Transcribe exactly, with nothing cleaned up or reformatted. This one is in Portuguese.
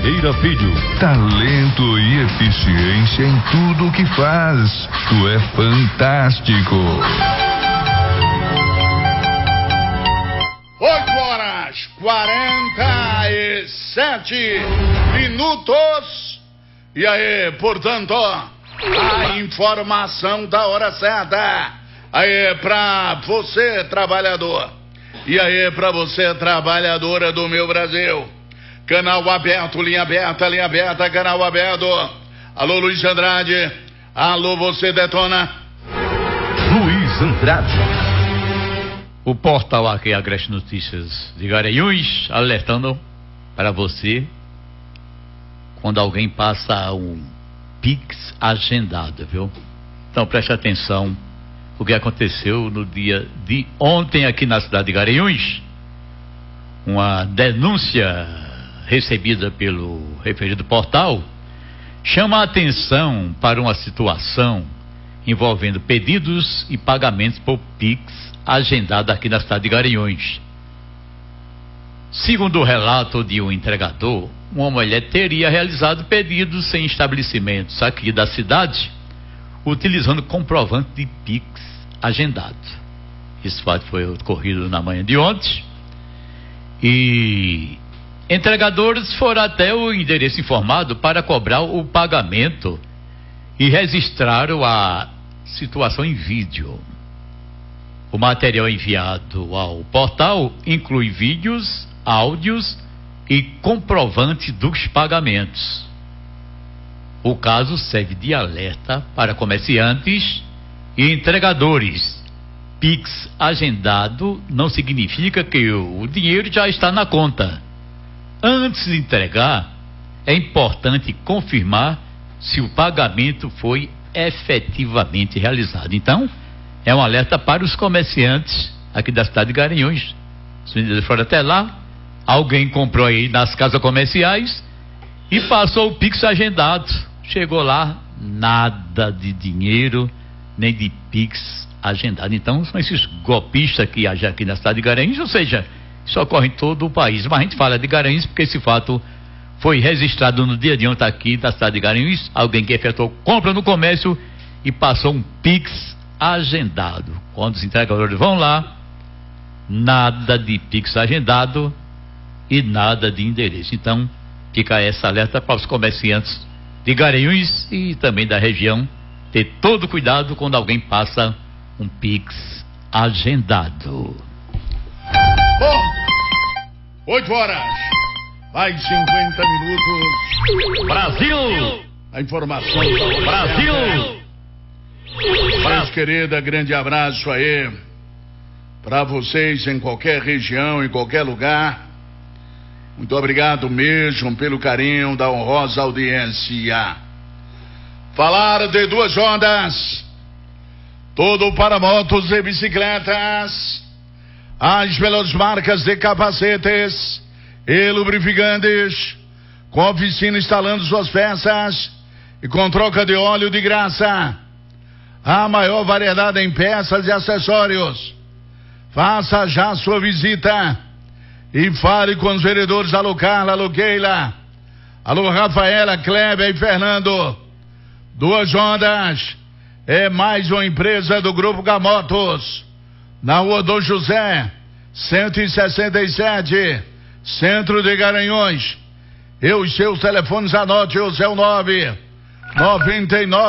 Ferreira Filho. Talento e eficiência em tudo o que faz. Tu é fantástico. Oito horas, quarenta e sete minutos. E aí, portanto, a informação da hora certa. Aí, pra você, trabalhador. E aí, pra você, trabalhadora do meu Brasil. Canal aberto, linha aberta, linha aberta, canal aberto. Alô, Luiz Andrade. Alô, você detona. Luiz Andrade. O portal aqui, Agreste Notícias de Garanhuns, alertando para você quando alguém passa um Pix agendado, viu? Então preste atenção o que aconteceu no dia de ontem aqui na cidade de Garanhuns. Uma denúncia recebida pelo referido portal chama a atenção para uma situação envolvendo pedidos e pagamentos por Pix agendado aqui na cidade de Garanhuns. Segundo o relato de um entregador, uma mulher teria realizado pedidos em estabelecimentos aqui da cidade, utilizando comprovante de Pix agendado. Esse fato foi ocorrido na manhã de ontem e entregadores foram até o endereço informado para cobrar o pagamento e registraram a situação em vídeo. O material enviado ao portal inclui vídeos, áudios e comprovante dos pagamentos. O caso serve de alerta para comerciantes e entregadores. Pix agendado não significa que o dinheiro já está na conta. Antes de entregar, é importante confirmar se o pagamento foi efetivamente realizado. Então, é um alerta para os comerciantes aqui da cidade de Garanhuns. Os vendedores foram até lá, alguém comprou aí nas casas comerciais e passou o Pix agendado. Chegou lá, nada de dinheiro, nem de Pix agendado. Então, são esses golpistas que agem aqui na cidade de Garanhuns, ou seja, isso ocorre em todo o país. Mas a gente fala de Garanhuns porque esse fato foi registrado no dia de ontem aqui na cidade de Garanhuns. Alguém que efetuou compra no comércio e passou um Pix agendado. Quando os entregadores vão lá, nada de Pix agendado e nada de endereço. Então, fica essa alerta para os comerciantes de Garanhuns e também da região ter todo cuidado quando alguém passa um Pix agendado. Bom, oito horas, mais cinquenta minutos. Brasil! A informação da hora Brasil! certa. Meus querida, grande abraço aí para vocês em qualquer região, em qualquer lugar. Muito obrigado mesmo pelo carinho da honrosa audiência. Falar de duas ondas, tudo para motos e bicicletas, as melhores marcas de capacetes e lubrificantes, com oficina instalando suas peças e com troca de óleo de graça. A maior variedade em peças e acessórios. Faça já sua visita e fale com os vereadores. Alô Carla, alô Keila, alô Rafaela, Kleber e Fernando. Duas Ondas é mais uma empresa do Grupo Gamotos, na rua Dom José, cento e sessenta e sete, centro de Garanhuns. E os seus telefones, anote o seu nove nove nove